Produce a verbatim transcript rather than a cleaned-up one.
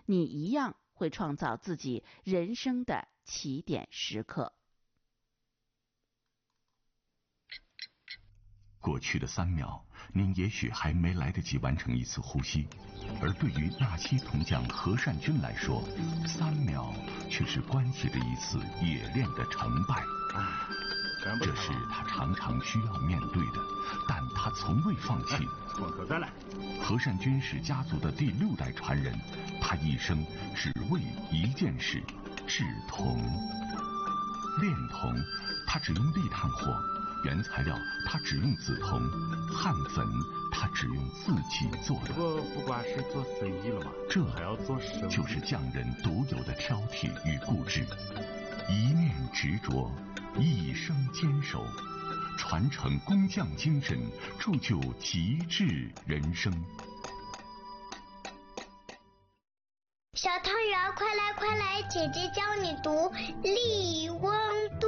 你一样会创造自己人生的起点时刻。 过去的三秒，您也许还没来得及完成一次呼吸，而对于纳西铜匠何善君来说，三秒却是关系着一次冶炼的成败。这是他常常需要面对的，但他从未放弃。 往口再来。 何善君是家族的第六代传人，他一生只为一件事：制铜。炼铜，他只用砾炭火。原材料他只用紫铜，焊粉他只用自己做的。 不不光是做生意了嘛， 这还要做生意， 就是匠人独有的挑剔与固执，一念执着，一生坚守，传承工匠精神，铸就极致人生。 小汤圆，快来快来，姐姐教你读《笠翁渡》。